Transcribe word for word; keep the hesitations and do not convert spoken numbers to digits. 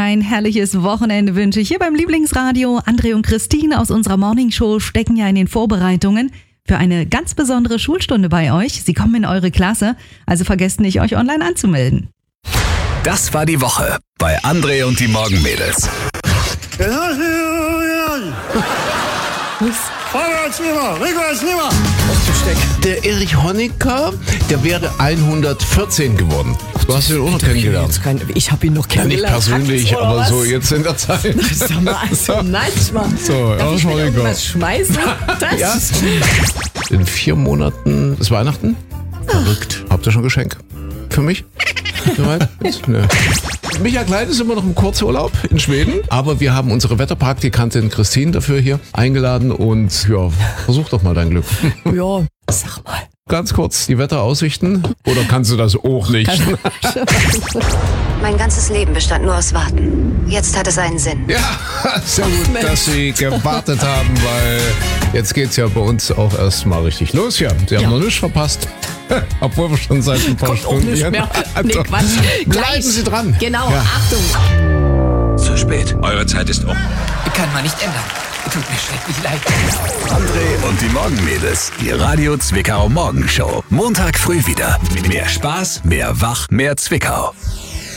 ein herrliches Wochenende wünsche ich hier beim Lieblingsradio. André und Christine aus unserer Morningshow stecken ja in den Vorbereitungen für eine ganz besondere Schulstunde bei euch. Sie kommen in eure Klasse, also vergesst nicht, euch online anzumelden. Das war die Woche bei André und die Morgenmädels. Vorwärts, rüber, rückwärts, rüber. Der Erich Honecker, der wäre hundertvierzehn geworden. Du hast ihn auch noch kennengelernt. Kein, ich habe ihn noch Ja, nicht kennengelernt. persönlich, aber was? so jetzt in der Zeit. Sag mal, also, nein, mal. So, Darf Erich ich mir Honecker. irgendwas schmeißen? Das Ja. ist In vier Monaten ist Weihnachten. Verrückt. Habt ihr schon Geschenk? Für mich? Soweit? Nö. Michael Klein ist immer noch im Kurzurlaub in Schweden, aber wir haben unsere Wetterpraktikantin Christine dafür hier eingeladen und ja, versuch doch mal dein Glück. ja, sag mal. Ganz kurz die Wetteraussichten oder kannst du das auch nicht? Mein ganzes Leben bestand nur aus Warten. Jetzt hat es einen Sinn. Ja, sehr gut, Mensch. dass Sie gewartet haben, weil jetzt geht's ja bei uns auch erstmal richtig los. Ja, Sie haben Ja. noch nichts verpasst, obwool wir schon seit ein paar Kommt auch Stunden nicht hier- mehr. Nee, Also, Quatsch. bleiben Gleich. Sie dran. Genau, Ja. Achtung. Zu spät. Eure Zeit ist um. Kann man nicht ändern. Tut mir schrecklich leid. André und die Morgenmädels. Die Radio Zwickau Morgenshow. Montag früh wieder. Mehr Spaß, mehr Wach, mehr Zwickau.